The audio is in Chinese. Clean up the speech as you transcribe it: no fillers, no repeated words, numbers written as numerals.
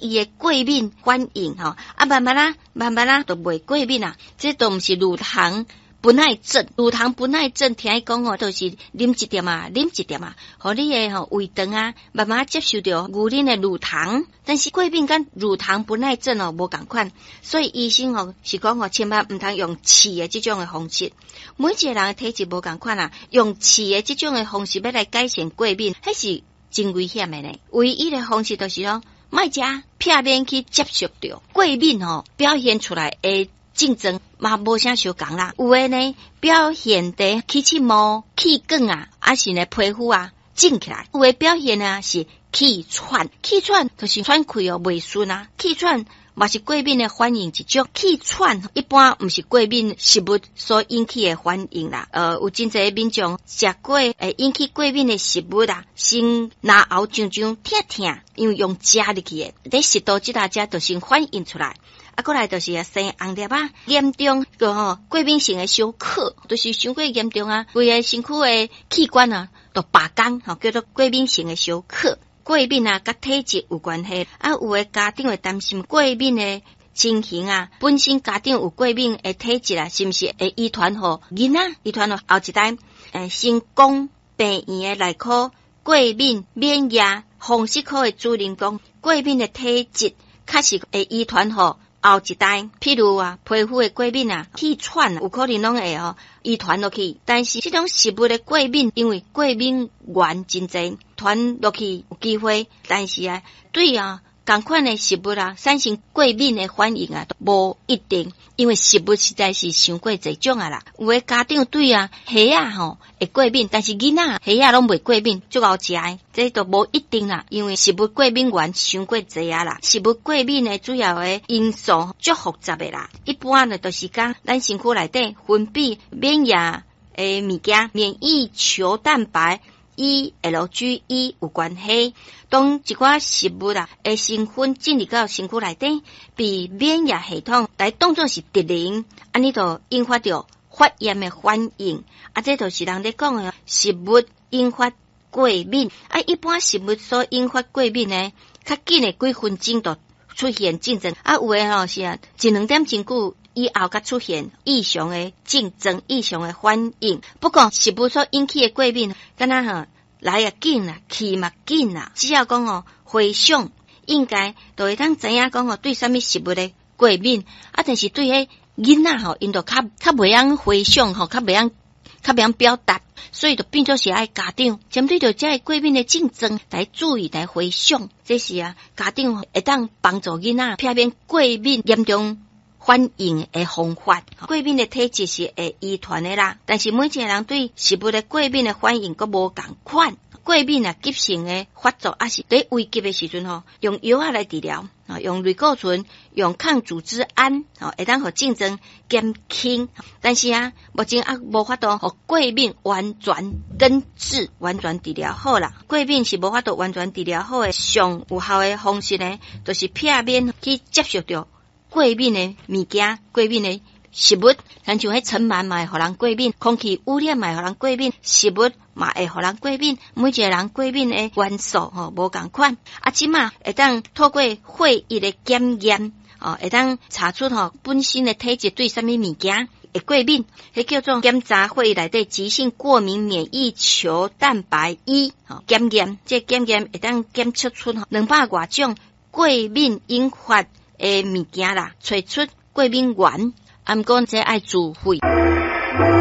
伊的过敏反应吼，慢慢都袂过敏啊，这都毋是乳糖不耐症。乳糖不耐症听伊讲哦，就是啉一点啊，互你的胃肠啊慢慢接受到牛奶的乳糖。但是过敏跟乳糖不耐症无共款，所以医生是讲千万毋通用试的这种的方式。每一个人的体质无共款啊，用试的这种的方式要来改善过敏，迄是真危险的呢。唯一的方式就是莫食片面去接受到过敏表现出来的症状嘛无啥相共啦。有的呢表现的起气毛、气管啊，还是呢皮肤啊肿起来。有的表现啊是气喘就是喘气袂顺啊。气喘嘛是过敏的反应一种。气喘一般毋是过敏食物所引起的反应啦。有真侪民众食过引起过敏的食物啦，先拿喉痒痛，因为用食入去的，在食道即搭遮就先反应出来。过来就是生红粒啊，严重个过敏性的小可，就是伤过严重啊，规个身躯的器官啊都罢工，叫做过敏性的小可。过敏啊，甲体质有关系。有的家长会担心过敏的情形啊，本身家长有过敏的体质啊，是毋是会遗传互囡仔？遗传互后一代？先讲病院的内科过敏免疫风湿科的主任讲，过敏的体质确实会遗传互后一代，譬如皮肤的过敏啊、气喘有可能拢会遗传落去。但是这种食物的过敏，因为过敏源真侪，传落去有机会，但是对同款的食物产生过敏的反应都无一定，因为食物实在是伤过侪种啦。有的家长对虾会过敏，但是囡仔虾拢袂过敏，足好食的，这都无一定啦。因为食物过敏源伤过侪啦，食物过敏的主要的因素足复杂的啦。一般呢都是讲咱身躯内底分泌免疫的物件，免疫球蛋白。ELGE 有关系，当一寡食物的成分进入到身躯内底，被免疫系统来当作是敌人，安尼就引发到发炎的反应。这就是人咧讲的食物引发过敏。一般食物所引发过敏呢，较紧的几分钟就出现症状。有的是一两点钟久以后才出现异常的症状、异常的反应。不过食物所引起的过敏，敢若来也紧啦，去嘛紧啦。只要讲回想，应该都会当知影讲对什么食物的过敏。但是对迄囡仔因就较袂晓回想较袂晓表达，所以就变做是爱家长针对着这过敏的症状来注意来回想。这是家长会当帮助囡仔避免过敏严重反应的方法。过敏的体质是会遗传的啦，但是每一个人对食物的过敏的反应都无同款。过敏急性的发作是在危急的时阵用药来治疗，用类固醇、用抗组织胺会当互症状减轻。但是目前无法度互过敏完全根治、完全治疗好啦。过敏是无法度完全治疗好的，上有效的方式呢，就是避免去接受到过敏的物件、过敏的食物，像迄尘螨嘛会互人过敏，空气污染嘛会互人过敏，食物嘛会互人过敏。每一个人过敏的元素无共款。即马会当透过血液的检验会当查出本身的体质对什么物件会过敏，迄叫做检查血液内底急性过敏免疫球蛋白1检验。这检验会当检测出200多种过敏引发的物件啦，找出过敏源。毋过这爱自费。